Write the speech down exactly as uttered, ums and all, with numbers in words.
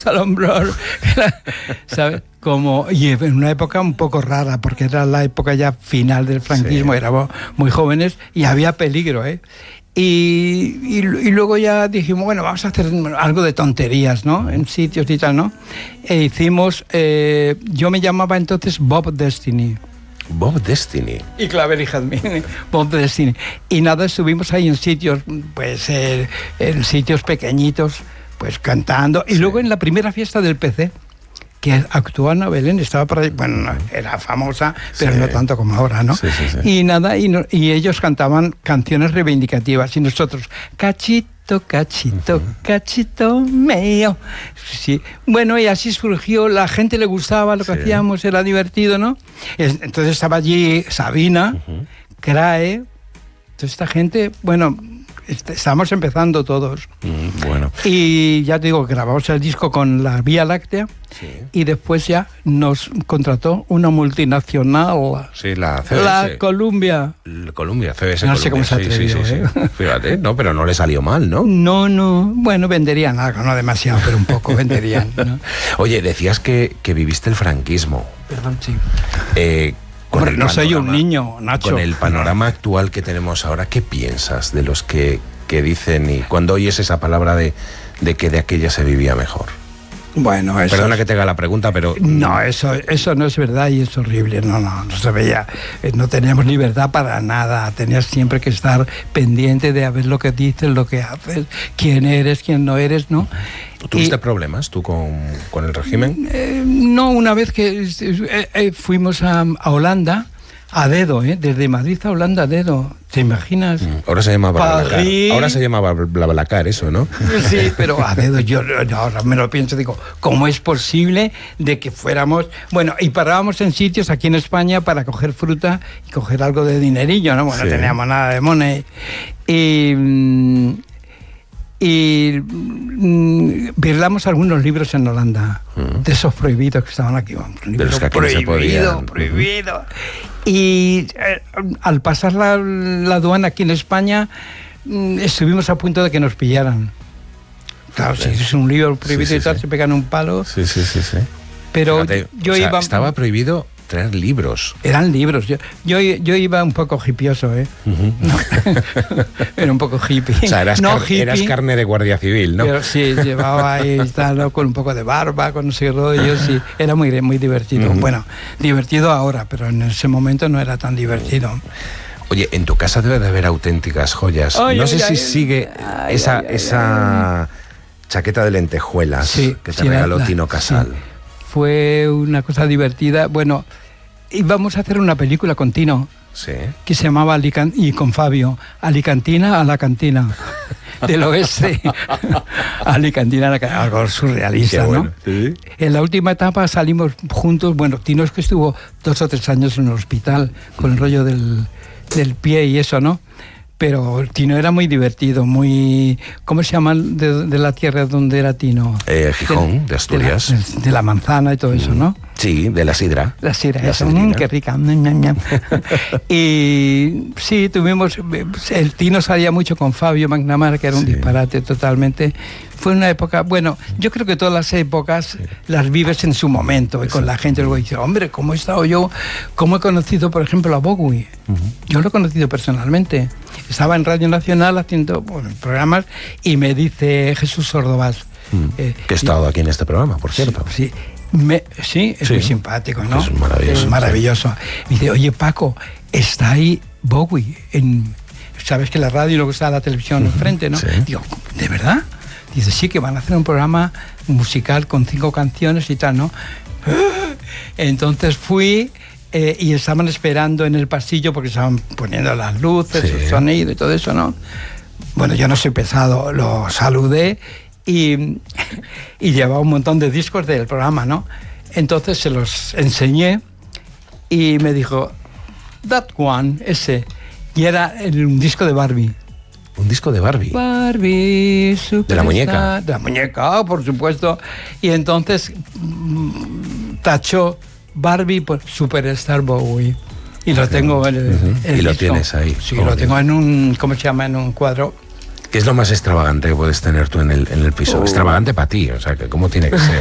al hombro, ¿sabes? Como, y en una época un poco rara, porque era la época ya final del franquismo, sí. Éramos muy jóvenes y había peligro, ¿eh? Y, y, y luego ya dijimos, bueno, vamos a hacer algo de tonterías, ¿no? En sitios y tal, ¿no? E hicimos, eh, yo me llamaba entonces Bob Destiny. Bob Destiny. Y Clavel y Jazmín, Bob Destiny. Y nada, estuvimos ahí en sitios, pues, eh, en sitios pequeñitos, pues cantando. Y sí. Luego en la primera fiesta del P C, que actuó Ana Belén, estaba por ahí, bueno, era famosa, pero sí. No tanto como ahora, ¿no? Sí, sí, sí. Y nada, y, no, y ellos cantaban canciones reivindicativas, y nosotros, cachito, cachito, uh-huh. Cachito mío. Sí. Bueno, y así surgió, la gente le gustaba lo que sí. Hacíamos, era divertido, ¿no? Entonces estaba allí Sabina, uh-huh. Crae, toda esta gente, bueno... Estamos empezando todos. Mm, bueno. Y ya te digo, grabamos el disco con la Vía Láctea, sí. Y después ya nos contrató una multinacional. Sí, la C B S. La Columbia. La Columbia, C B S. No Columbia. sé cómo se atrevió, sí, sí, ¿eh? sí. Fíjate, no, pero no le salió mal, ¿no? No, no. Bueno, venderían algo, no demasiado, pero un poco venderían, ¿no? Oye, decías que, que viviste el franquismo. Perdón, sí. Eh, Con Hombre, no soy un niño, Nacho. Con el panorama actual que tenemos ahora, ¿qué piensas de los que, que dicen y cuando oyes esa palabra de, de que de aquella se vivía mejor? Bueno, eso... Perdona que te haga la pregunta, pero... No, eso, eso no es verdad y es horrible. No, no, no se veía. No teníamos libertad para nada. Tenías siempre que estar pendiente de a ver lo que dices, lo que haces, quién eres, quién no eres, ¿no? ¿Tuviste y, problemas tú con, con el régimen? Eh, no, una vez que eh, eh, fuimos a, a Holanda, a dedo, ¿eh? Desde Madrid a Holanda a dedo. ¿Te imaginas? Mm, ahora se llama Blablacar. Ahora se llama Blablacar eso, ¿no? Sí, pero a dedo yo ahora me lo pienso, digo, ¿cómo es posible de que fuéramos... Bueno, y parábamos en sitios aquí en España para coger fruta y coger algo de dinerillo, ¿no? Bueno, sí. No teníamos nada de money. Y... Y mmm, virlamos algunos libros en Holanda, uh-huh. De esos prohibidos que estaban aquí. Un libro de los que aquí prohibido, no se podían. prohibido. Uh-huh. Y eh, al pasar la, la aduana aquí en España, mmm, estuvimos a punto de que nos pillaran. Claro, sí. Si es un libro prohibido sí, sí, y tal, sí. Se pegan un palo. Sí, sí, sí, sí. Pero fíjate, yo o sea, iba... Estaba prohibido traer libros. Eran libros. Yo, yo, yo iba un poco hipioso, ¿eh? Uh-huh. No. Era un poco hippie. O sea, eras, no car- hippie, eras carne de guardia civil, ¿no? Pero sí, llevaba ahí, tal, ¿no? Con un poco de barba, con no sé qué rollo, sí. Era muy, muy divertido. Uh-huh. Bueno, divertido ahora, pero en ese momento no era tan divertido. Oye, en tu casa debe de haber auténticas joyas. Ay, no ay, sé ay, si ay, sigue ay, esa, ay, ay, esa ay. chaqueta de lentejuelas sí, que te sí, regaló la, Tino Casal. Sí. Fue una cosa divertida. Bueno, íbamos a hacer una película con Tino, sí. Que se llamaba Alicant- y con Fabio, Alicantina a la cantina del oeste. Alicantina a la cantina, algo surrealista, bueno, ¿no? ¿Sí? En la última etapa salimos juntos. Bueno, Tino es que estuvo dos o tres años en el hospital con el rollo del, del pie y eso, ¿no? Pero Tino era muy divertido, muy... ¿Cómo se llama de, de la tierra donde era Tino? Eh, Gijón, de, de Asturias. De la, de, de la manzana y todo eso, ¿no? Sí, de la sidra. La sidra, la eso, mmm, qué rica. Y sí, tuvimos... El Tino salía mucho con Fabio McNamara, que era un sí. disparate totalmente. Fue una época... Bueno, yo creo que todas las épocas sí. las vives en su momento y con la gente. Luego dices, hombre, ¿cómo he estado yo? ¿Cómo he conocido, por ejemplo, a Bowie? Uh-huh. Yo lo he conocido personalmente. Estaba en Radio Nacional haciendo bueno, programas y me dice Jesús Sordovás. Mm, eh, que ha estado y, aquí en este programa, por cierto. Sí, sí, me, sí es sí. muy simpático, ¿no? Es maravilloso. Es maravilloso. Sí. Me dice, oye, Paco, está ahí Bowie. En, Sabes que la radio y luego está la televisión enfrente, ¿no? Sí. Digo, ¿de verdad? Dice, sí, que van a hacer un programa musical con cinco canciones y tal, ¿no? Entonces fui... Eh, y estaban esperando en el pasillo porque estaban poniendo las luces, sí. El sonido y todo eso, ¿no? Bueno, yo no soy pesado, lo saludé y, y llevaba un montón de discos del programa, ¿no? Entonces se los enseñé y me dijo, that one, ese. Y era un disco de Barbie. ¿Un disco de Barbie? Barbie, super ¿De la muñeca? De la muñeca, por supuesto. Y entonces tachó Barbie por Superstar Bowie. Y lo tengo en el, uh-huh. el Y lo disco. Tienes ahí. Sí, oh, lo tengo en un, ¿cómo se llama? En un cuadro ¿Qué es lo más extravagante que puedes tener tú en el, en el piso? Uh. Extravagante para ti, o sea, que ¿cómo tiene que ser?